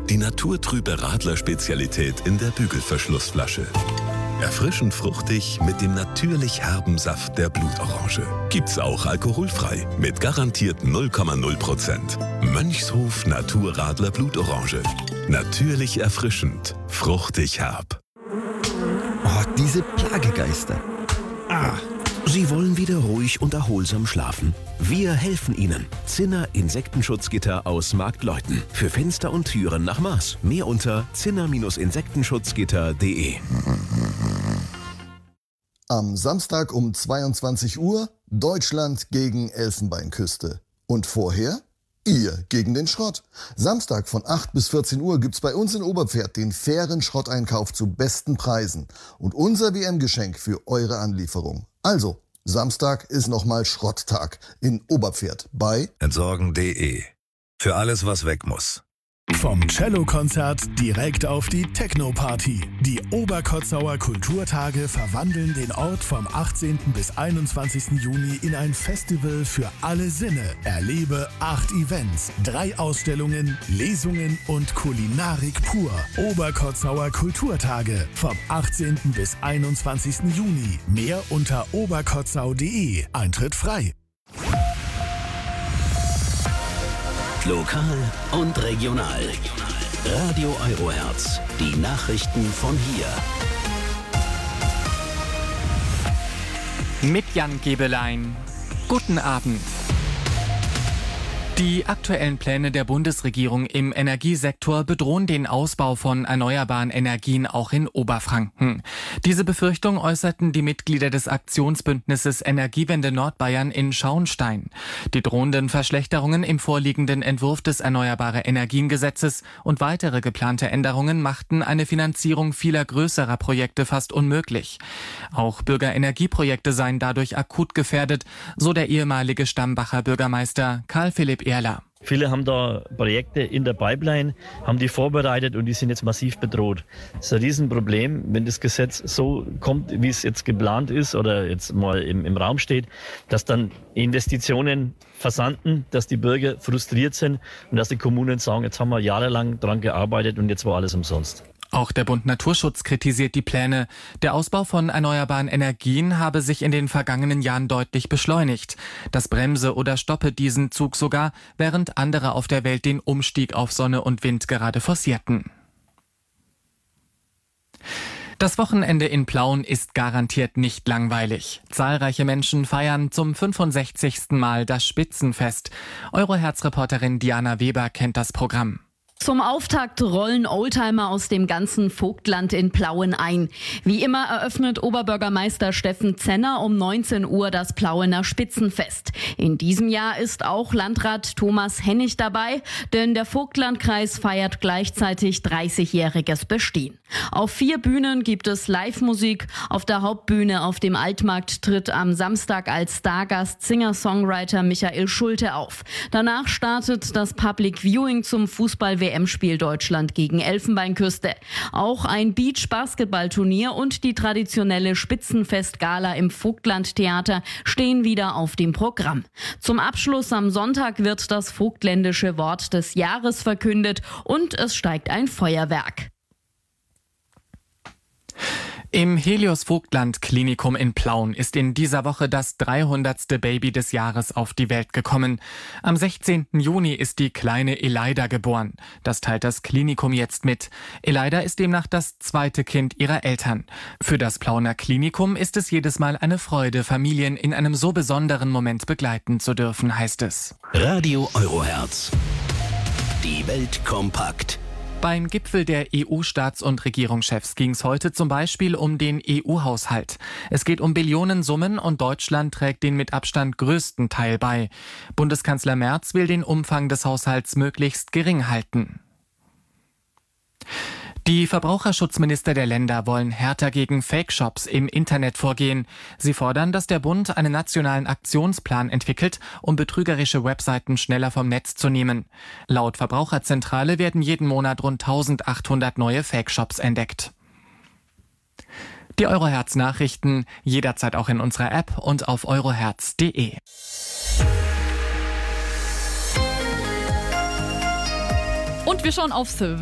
Die naturtrübe Radler-Spezialität in der Bügelverschlussflasche. Erfrischend fruchtig mit dem natürlich herben Saft der Blutorange. Gibt's auch alkoholfrei mit garantiert 0,0%. Mönchshof Naturradler Blutorange. Natürlich erfrischend, fruchtig herb. Oh, diese Plagegeister. Sie wollen wieder ruhig und erholsam schlafen? Wir helfen Ihnen. Zinner Insektenschutzgitter aus Marktleuten. Für Fenster und Türen nach Maß. Mehr unter zinner-insektenschutzgitter.de. Am Samstag um 22 Uhr Deutschland gegen Elfenbeinküste. Und vorher ihr gegen den Schrott. Samstag von 8 bis 14 Uhr gibt's bei uns in Oberpferd den fairen Schrotteinkauf zu besten Preisen. Und unser WM-Geschenk für eure Anlieferung. Also, Samstag ist nochmal Schrotttag in Oberpferd bei Entsorgen.de. Für alles, was weg muss. Vom Cellokonzert direkt auf die Techno-Party. Die Oberkotzauer Kulturtage verwandeln den Ort vom 18. bis 21. Juni in ein Festival für alle Sinne. Erlebe 8 Events, 3 Ausstellungen, Lesungen und Kulinarik pur. Oberkotzauer Kulturtage vom 18. bis 21. Juni. Mehr unter oberkotzau.de. Eintritt frei. Lokal und regional. Radio Eurohertz. Die Nachrichten von hier. Mit Jan Gebelein. Guten Abend. Die aktuellen Pläne der Bundesregierung im Energiesektor bedrohen den Ausbau von erneuerbaren Energien auch in Oberfranken. Diese Befürchtung äußerten die Mitglieder des Aktionsbündnisses Energiewende Nordbayern in Schauenstein. Die drohenden Verschlechterungen im vorliegenden Entwurf des Erneuerbare Energien-Gesetzes und weitere geplante Änderungen machten eine Finanzierung vieler größerer Projekte fast unmöglich. Auch Bürgerenergieprojekte seien dadurch akut gefährdet, so der ehemalige Stambacher Bürgermeister Karl Philipp Erler. Viele haben da Projekte in der Pipeline, haben die vorbereitet und die sind jetzt massiv bedroht. Das ist ein Riesenproblem, wenn das Gesetz so kommt, wie es jetzt geplant ist oder jetzt mal im Raum steht, dass dann Investitionen versanden, dass die Bürger frustriert sind und dass die Kommunen sagen, jetzt haben wir jahrelang dran gearbeitet und jetzt war alles umsonst. Auch der Bund Naturschutz kritisiert die Pläne. Der Ausbau von erneuerbaren Energien habe sich in den vergangenen Jahren deutlich beschleunigt. Das bremse oder stoppe diesen Zug sogar, während andere auf der Welt den Umstieg auf Sonne und Wind gerade forcierten. Das Wochenende in Plauen ist garantiert nicht langweilig. Zahlreiche Menschen feiern zum 65. Mal das Spitzenfest. Eurohertz-Reporterin Diana Weber kennt das Programm. Zum Auftakt rollen Oldtimer aus dem ganzen Vogtland in Plauen ein. Wie immer eröffnet Oberbürgermeister Steffen Zenner um 19 Uhr das Plauener Spitzenfest. In diesem Jahr ist auch Landrat Thomas Hennig dabei, denn der Vogtlandkreis feiert gleichzeitig 30-jähriges Bestehen. Auf 4 Bühnen gibt es Live-Musik. Auf der Hauptbühne auf dem Altmarkt tritt am Samstag als Stargast Singer-Songwriter Michael Schulte auf. Danach startet das Public Viewing zum Fußball-WM-Spiel Deutschland gegen Elfenbeinküste. Auch ein Beach-Basketball-Turnier und die traditionelle Spitzenfest-Gala im Vogtland-Theater stehen wieder auf dem Programm. Zum Abschluss am Sonntag wird das vogtländische Wort des Jahres verkündet und es steigt ein Feuerwerk. Im Helios Vogtland Klinikum in Plauen ist in dieser Woche das 300. Baby des Jahres auf die Welt gekommen. Am 16. Juni ist die kleine Elida geboren. Das teilt das Klinikum jetzt mit. Elida ist demnach das zweite Kind ihrer Eltern. Für das Plauener Klinikum ist es jedes Mal eine Freude, Familien in einem so besonderen Moment begleiten zu dürfen, heißt es. Radio Eurohertz. Die Welt kompakt. Beim Gipfel der EU-Staats- und Regierungschefs ging es heute zum Beispiel um den EU-Haushalt. Es geht um Billionensummen und Deutschland trägt den mit Abstand größten Teil bei. Bundeskanzler Merz will den Umfang des Haushalts möglichst gering halten. Die Verbraucherschutzminister der Länder wollen härter gegen Fake-Shops im Internet vorgehen. Sie fordern, dass der Bund einen nationalen Aktionsplan entwickelt, um betrügerische Webseiten schneller vom Netz zu nehmen. Laut Verbraucherzentrale werden jeden Monat rund 1800 neue Fake-Shops entdeckt. Die Eurohertz-Nachrichten jederzeit auch in unserer App und auf eurohertz.de. Und wir schauen aufs